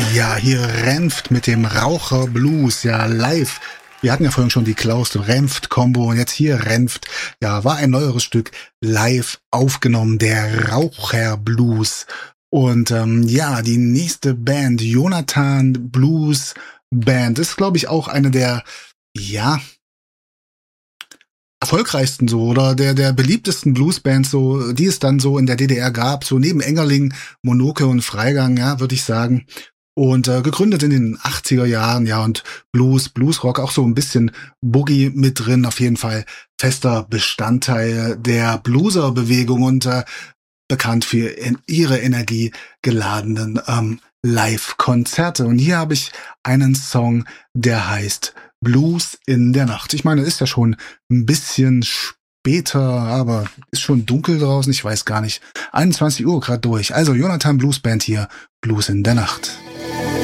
Ja, hier Renft mit dem Raucher Blues, ja, live. Wir hatten ja vorhin schon die Klaus-Renft-Kombo und jetzt hier Renft. Ja, war ein neueres Stück live aufgenommen, der Raucher Blues. Und ja, die nächste Band, Jonathan Blues Band, ist, glaube ich, auch eine der, ja, erfolgreichsten so oder der beliebtesten Bluesbands so, die es dann so in der DDR gab, so neben Engerling, Monoke und Freigang, ja, würde ich sagen. Und gegründet in den 80er Jahren, ja, und Bluesrock, auch so ein bisschen Boogie mit drin, auf jeden Fall fester Bestandteil der Blueser-Bewegung und bekannt für ihre energiegeladenen Live-Konzerte. Und hier habe ich einen Song, der heißt Blues in der Nacht. Ich meine, ist ja schon ein bisschen später, aber ist schon dunkel draußen, ich weiß gar nicht. 21 Uhr gerade durch. Also Jonathan Blues Band hier, Blues in der Nacht.